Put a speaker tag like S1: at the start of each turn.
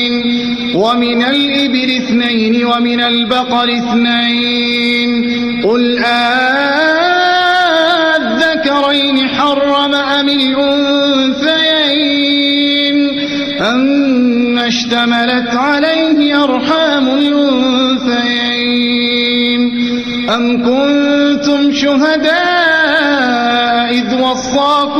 S1: ومن الإبل 2 ومن البقر 2 قل الذكرين حرم أم الأنثيين أما اشتملت عليه أرحام الأنثيين أم كنتم شهداء إذ وصاكم